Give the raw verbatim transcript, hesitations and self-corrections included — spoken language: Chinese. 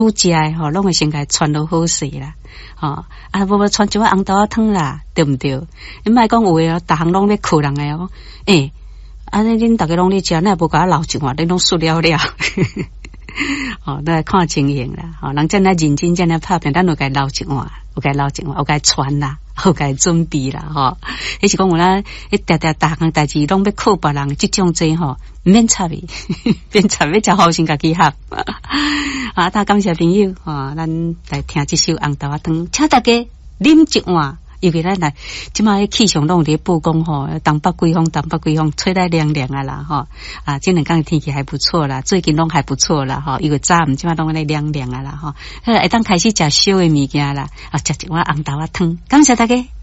食诶吼，拢会先甲传落好势啦，吼啊无无传一碗红豆仔汤啦，对毋对？你莫讲有诶哦，逐项拢要扣人诶哦，诶、欸，安尼恁逐个拢咧食，那无甲我留一碗，恁拢输了了。哦，都来看情形啦，吼、哦，人真来认真，真来拍拼，咱有该留一碗，有该留一碗，有该传啦，有该准备啦，吼、哦。迄是讲有咱一定定逐项代志拢要靠别人，即种济吼，免插伊，免插要食好先家己合。啊，大感谢朋友，吼、哦，咱来听这首红豆仔汤，请大家啉一碗。尤其咱来，即马气象拢伫报讲吼，东北季风，东北季风吹来凉凉啊啦吼，啊，这两天的天气还不错啦，最近拢还不错啦吼，因为早午即马拢咧凉凉啊啦吼，会当开始食烧的物件啦，啊，食一碗红豆仔汤，感谢大家。